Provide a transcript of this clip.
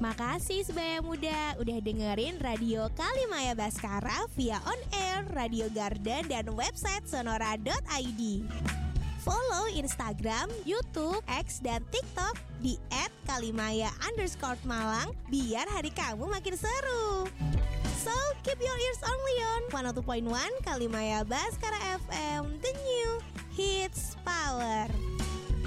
Makasih Sebaya Muda udah dengerin Radio Kalimaya Baskara via on air, Radio Garden, dan website sonora.id. Follow Instagram, YouTube, X, dan TikTok di @kalimaya_Malang biar hari kamu makin seru. So, keep your ears only on 102.1 Kalimaya Baskara FM, the new hits power.